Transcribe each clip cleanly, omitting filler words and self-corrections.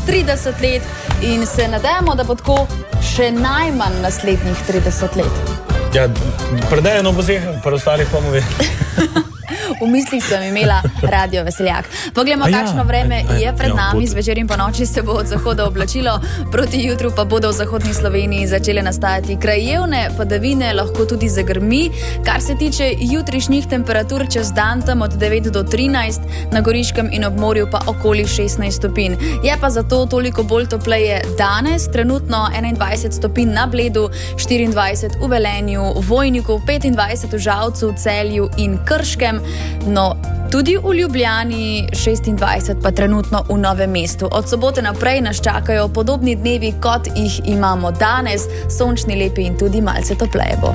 30 let in se nadejamo, da bo tako še najmanj naslednjih 30 let. Ja, predajeno bo vseh, preostalih pa mu ve. V mislih sem imela Radio Veseljak. Poglejmo, kakšno vreme je pred nami. Zvečer in ponoči se bo od zahoda oblačilo, proti jutru pa bodo v zahodni Sloveniji začele nastajati krajevne padavine, lahko tudi zagrmi. Kar se tiče jutrišnjih temperatur čez dan, tam od 9 do 13, na Goriškem in ob morju pa okoli 16 stopinj. Je pa zato toliko bolj topleje danes, trenutno 21 stopinj na Bledu, 24 v Velenju, v Vojniku, 25 v Žalcu, Celju in Krškem. No, tudi v Ljubljani 26, pa trenutno v Novem mestu. Od sobote naprej nas čakajo podobni dnevi, kot jih imamo danes, sončni, lepi in tudi malce topleje bo.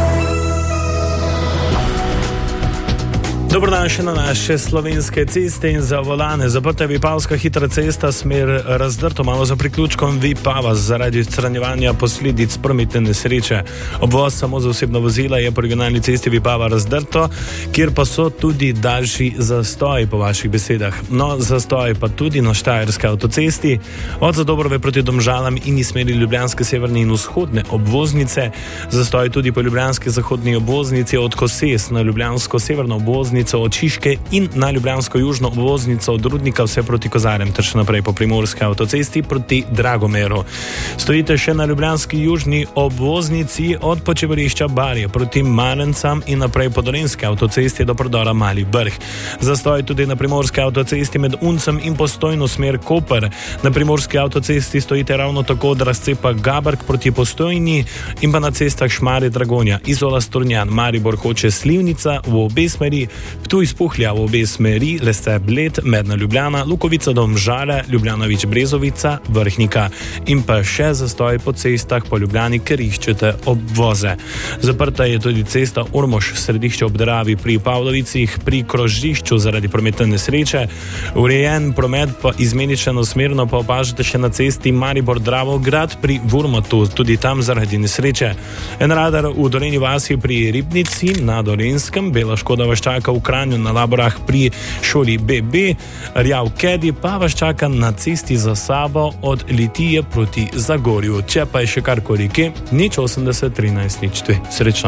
Dobro dan še na naše slovenske ceste in za volane. Zaprta je Vipavska hitra cesta, smer Razdrto, malo za priključkom Vipava zaradi odstranjevanja posledic prometne nesreče. Obvoz samo za osebna vozila je po regionalni cesti Vipava Razdrto, kjer pa so tudi daljši zastoji po vaših besedah. No, zastoji pa tudi na Štajerski avtocesti, od Zadobrove proti Domžalam in iz smeri ljubljanske severne in vzhodne obvoznice. Zastoji tudi po ljubljanski zahodni obvoznici od Koses na ljubljansko severno obvoznico od Šiške in na ljubljansko južno obvoznico od Rudnika vse proti Kozarjem ter še naprej po primorski avtocesti proti Dragomeru. Stojite še na ljubljanski južni obvoznici od Počevarišča Barje proti Marencam in naprej po Dolenjski avtocesti do predora Mali Brh. Zastoj tudi na primorski avtocesti med Uncem in Postojno smer Koper. Na primorski avtocesti stojite ravno tako od razcepa Gabrk proti Postojni in pa na cestah Šmarje Dragonja, Izola Strunjan, Maribor Hoče Slivnica v obe smeri, Ptuj Spuhlja v obe smeri, Leste Bled, Medna Ljubljana, Lukovica Domžale, Ljubljanović Brezovica, Vrhnika in pa še zastoj po cestah po Ljubljani, ker iščete obvoze. Zaprta je tudi cesta Ormož središče ob Dravi pri Pavlovicih, pri krožišču zaradi prometne nesreče. Urejen promet pa izmenično smerno pa opažate še na cesti Maribor Dravograd pri Vurmatu, tudi tam zaradi nesreče. En radar v Dolenji vasi pri Ribnici na Dolenjskem, bela škoda vas čaka v Kranju na Laborah pri šoli BB, Rjav Kedi pa vas čaka na cesti za Sabo od Litije proti Zagorju. Če pa je še karkoli kje, 080 13 02. Srečno.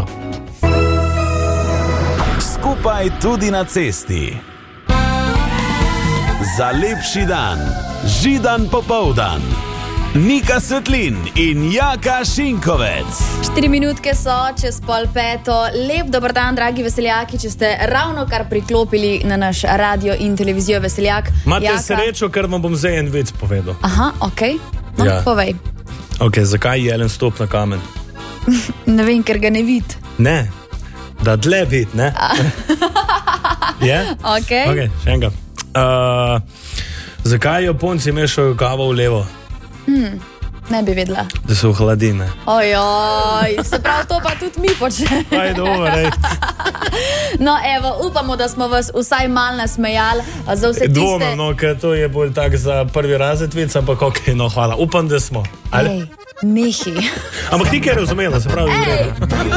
Skupaj tudi na cesti. Za lepši dan. Židan popoldan. Nika Svetlin in Jaka Šinkovec. 4 minutke so čez 4:30. Lep dober dan, dragi veseljaki, če ste ravno kar priklopili na naš radio in televizijo Veseljak. Imate srečo, ker vam bom zdaj en vec povedal. Aha, okej. No, ja. Povej. Ok, zakaj jelen stop na kamen? Ne vem, ker ga ne vid. Ne, da dlje vid, ne? Je? Ok. Ok, še enega. Zakaj Japonci mešajo kavo v levo? Ne bi vedela. Da so v hladine. Ojoj, se pravi, to pa tudi mi počnemo. Aj, dobro, rej. No, evo, upamo, da smo vas vsaj malo nasmejali. Za vse tiste... Dvomim, no, ker to je bolj tak za prvi razred vic, ampak ok, no, hvala. Upam, da smo. Ej, nehi. Ampak ti, ker razumela, se pravi,